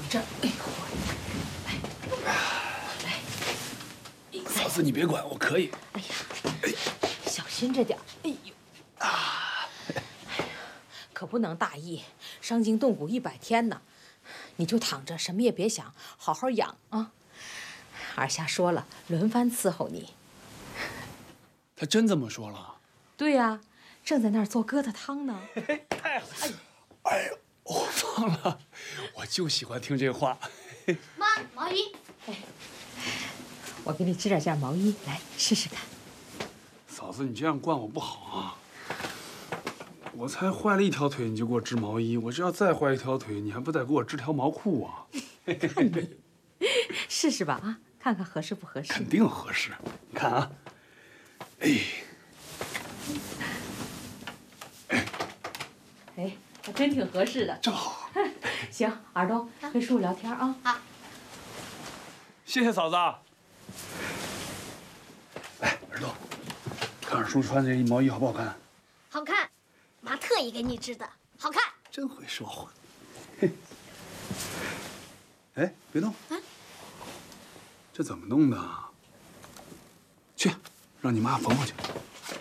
这儿。哎呦，来， 嫂子你别管，我可以。 哎呀，小心着点。哎呦，哎呀，可不能大意，伤筋动骨100天呢。你就躺着，什么也别想，好好养啊。二瞎说了，轮番伺候你。 他真这么说了？ 对呀，正在那儿做疙瘩汤呢。 太好了！哎呦，我忘了，我就喜欢听这话。 妈，毛衣。 哎，我给你织点件毛衣，来试试看。 嫂子，你这样惯我不好啊！我才坏了1条腿，你就给我织毛衣；我这要再坏1条腿，你还不得给我织条毛裤啊？ 看你，试试吧啊，看看合适不合适。 肯定合适，你看啊，哎， 哎，还真挺合适的。 正好。 行，耳朵跟叔叔聊天啊。 好。 谢谢嫂子。哎，耳朵，看着叔穿这毛衣好不好看？ 好看，妈特意给你织的，好看。 真会说话。哎，别动！啊，这怎么弄的？去，让你妈缝回去。